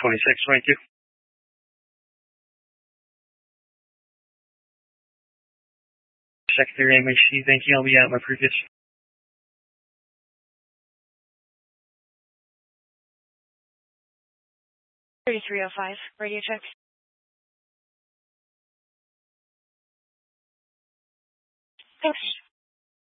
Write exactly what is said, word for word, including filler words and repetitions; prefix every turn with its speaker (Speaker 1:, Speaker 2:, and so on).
Speaker 1: twenty-six twenty-two. Secretary M H C, thank you. I'll be at my previous.
Speaker 2: thirty-three oh five, radio check. Thanks.